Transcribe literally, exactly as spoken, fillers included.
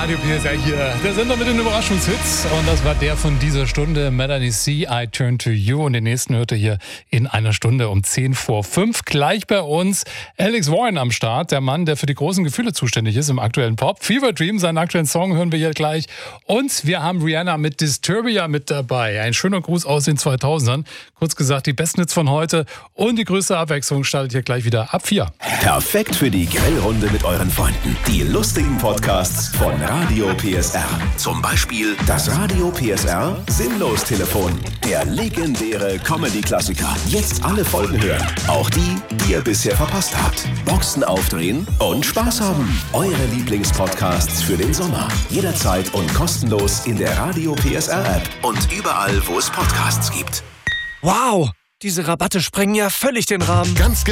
Radio P S R hier. Der Sender mit den Überraschungshits. Und das war der von dieser Stunde, Melanie C, I Turn to You. Und den nächsten hört ihr hier in einer Stunde um zehn vor fünf. Gleich bei uns Alex Warren am Start, der Mann, der für die großen Gefühle zuständig ist im aktuellen Pop. Fever Dream, seinen aktuellen Song hören wir hier gleich. Und wir haben Rihanna mit Disturbia mit dabei. Ein schöner Gruß aus den zweitausendern. Kurz gesagt, die besten Hits von heute und die größte Abwechslung startet hier gleich wieder ab vier. Perfekt für die Grillrunde mit euren Freunden. Die lustigen Podcasts von Radio P S R. Zum Beispiel das Radio P S R Sinnlos-Telefon. Der legendäre Comedy-Klassiker. Jetzt alle Folgen hören. Auch die, die ihr bisher verpasst habt. Boxen aufdrehen und Spaß haben. Eure Lieblingspodcasts für den Sommer. Jederzeit und kostenlos in der Radio P S R-App. Und überall, wo es Podcasts gibt. Wow, diese Rabatte sprengen ja völlig den Rahmen. Ganz